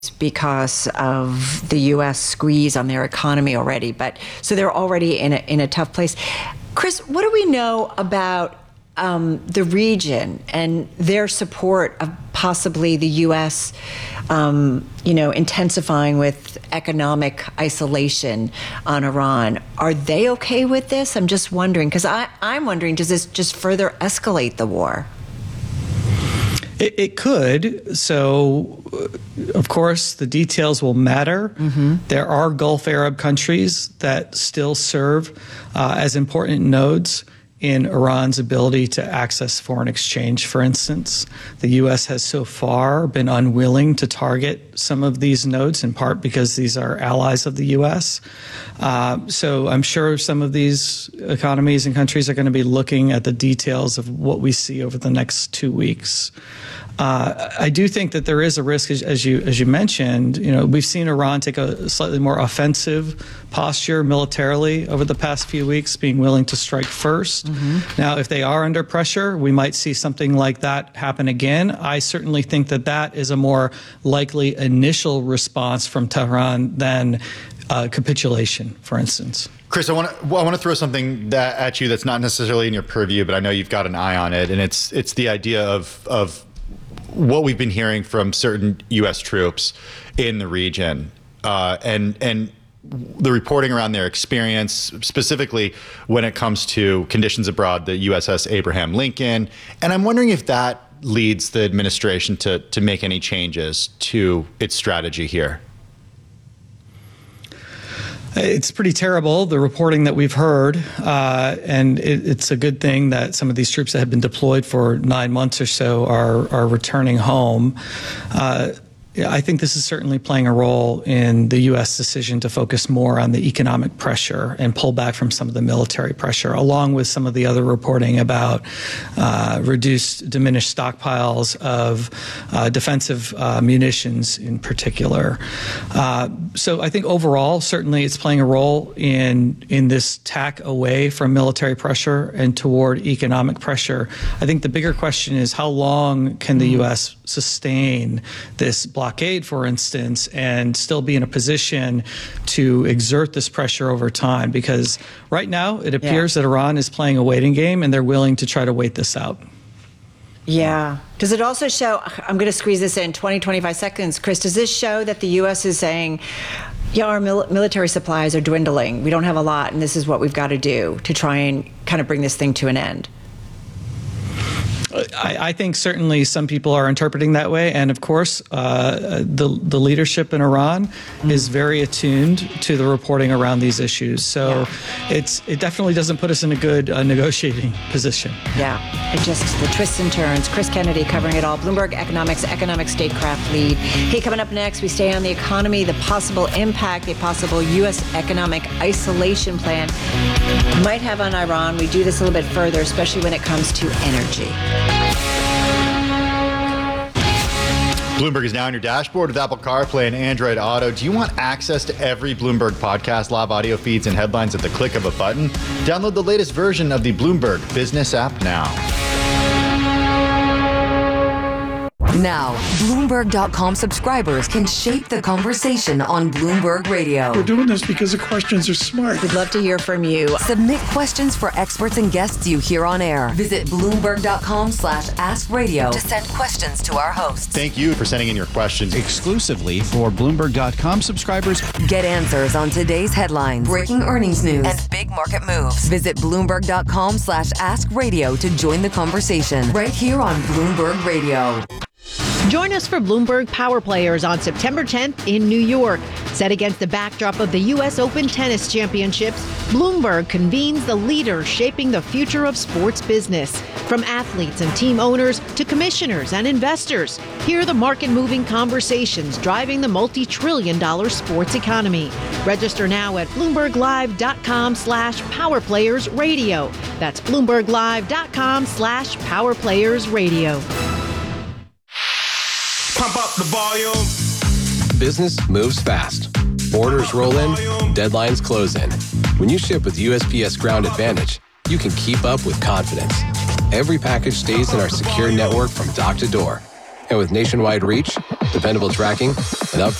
because of the U.S. squeeze on their economy already. But so they're already in a tough place. Chris, what do we know about the region and their support of possibly the U.S. Intensifying with economic isolation on Iran? Are they okay with this? I'm just wondering, because I'm wondering, does this just further escalate the war? It could. So, of course, the details will matter. Mm-hmm. There are Gulf Arab countries that still serve as important nodes in Iran's ability to access foreign exchange, for instance. The U.S. has so far been unwilling to target some of these nodes, in part because these are allies of the U.S. So I'm sure some of these economies and countries are going to be looking at the details of what we see over the next 2 weeks. I do think that there is a risk, as you mentioned. We've seen Iran take a slightly more offensive posture militarily over the past few weeks, being willing to strike first. Mm-hmm. Now, if they are under pressure, we might see something like that happen again. I certainly think that is a more likely initial response from Tehran than capitulation, for instance. Chris, I want to throw something at you that's not necessarily in your purview, but I know you've got an eye on it, and it's the idea of what we've been hearing from certain U.S. troops in the region, and the reporting around their experience, specifically when it comes to conditions abroad, the USS Abraham Lincoln. And I'm wondering if that leads the administration to make any changes to its strategy here. It's pretty terrible, the reporting that we've heard, and it's a good thing that some of these troops that have been deployed for 9 months or so are returning home. I think this is certainly playing a role in the U.S. decision to focus more on the economic pressure and pull back from some of the military pressure, along with some of the other reporting about diminished stockpiles of defensive munitions in particular. So I think overall, certainly it's playing a role in this tack away from military pressure and toward economic pressure. I think the bigger question is, how long can the U.S. sustain this blockade, for instance, and still be in a position to exert this pressure over time? Because right now it appears that Iran is playing a waiting game and they're willing to try to wait this out. Yeah. Does it also show, I'm going to squeeze this in 25 seconds, Chris, does this show that the U.S. is saying, our military supplies are dwindling, we don't have a lot, and this is what we've got to do to try and kind of bring this thing to an end? I think certainly some people are interpreting that way, and of course, the leadership in Iran is very attuned to the reporting around these issues. So it definitely doesn't put us in a good negotiating position. Yeah, it just the twists and turns. Chris Kennedy covering it all. Bloomberg Economics, economic statecraft lead. Hey, coming up next, we stay on the economy, the possible impact a possible U.S. economic isolation plan might have on Iran. We do this a little bit further, especially when it comes to energy. Bloomberg is now on your dashboard with Apple CarPlay and Android Auto. Do you want access to every Bloomberg podcast, live audio feeds, and headlines at the click of a button? Download the latest version of the Bloomberg Business app now. Now, Bloomberg.com subscribers can shape the conversation on Bloomberg Radio. We're doing this because the questions are smart. We'd love to hear from you. Submit questions for experts and guests you hear on air. Visit Bloomberg.com/askradio to send questions to our hosts. Thank you for sending in your questions. Exclusively for Bloomberg.com subscribers. Get answers on today's headlines, breaking earnings news, and big market moves. Visit Bloomberg.com/askradio to join the conversation right here on Bloomberg Radio. Join us for Bloomberg Power Players on September 10th in New York. Set against the backdrop of the U.S. Open Tennis Championships, Bloomberg convenes the leaders shaping the future of sports business. From athletes and team owners to commissioners and investors, hear the market-moving conversations driving the multi-trillion-dollar sports economy. Register now at BloombergLive.com/PowerPlayersRadio. That's BloombergLive.com/PowerPlayersRadio. Pump up the volume. Business moves fast. Orders roll in, deadlines close in. When you ship with USPS Ground Advantage, you can keep up with confidence. Every package stays in our secure network from dock to door. And with nationwide reach, dependable tracking,